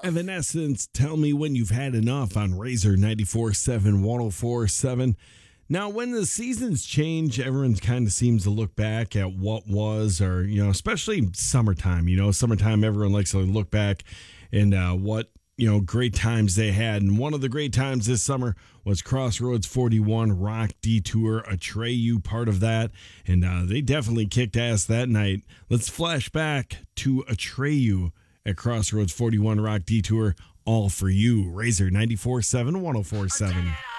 Evanescence, Tell Me When You've Had Enough on Razor 94.7, 104.7. Now, when the seasons change, everyone kind of seems to look back at what was, or, especially summertime. Summertime, everyone likes to look back and what, great times they had. And one of the great times this summer was Crossroads 41 Rock Detour, Atreyu part of that. And they definitely kicked ass that night. Let's flash back to Atreyu at Crossroads 41 Rock Detour, all for you. Razor 94.7, 104.7.